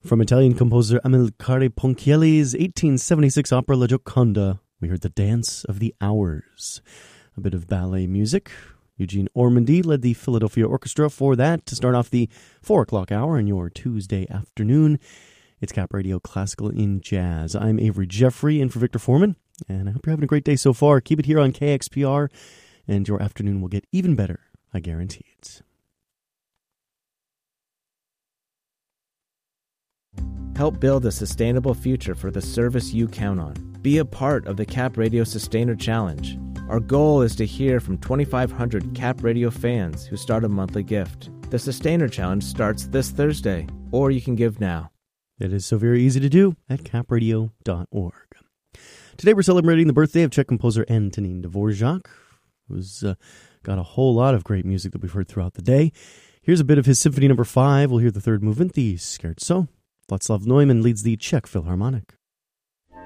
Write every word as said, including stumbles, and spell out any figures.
From Italian composer Amilcare Ponchielli's eighteen seventy-six opera La Gioconda, we heard The Dance of the Hours. A bit of ballet music. Eugene Ormandy led the Philadelphia Orchestra for that to start off the four o'clock hour on your Tuesday afternoon. It's Cap Radio Classical in Jazz. I'm Avery Jeffrey in for Victor Foreman, and I hope you're having a great day so far. Keep it here on K X P R, and your afternoon will get even better. I guarantee it. Help build a sustainable future for the service you count on. Be a part of the Cap Radio Sustainer Challenge. Our goal is to hear from twenty-five hundred Cap Radio fans who start a monthly gift. The Sustainer Challenge starts this Thursday, or you can give now. It is so very easy to do at cap radio dot org. Today we're celebrating the birthday of Czech composer Antonín Dvořák, who's uh, got a whole lot of great music that we've heard throughout the day. Here's a bit of his Symphony Number Five. We'll hear the third movement, the Scherzo. Václav Neumann leads the Czech Philharmonic.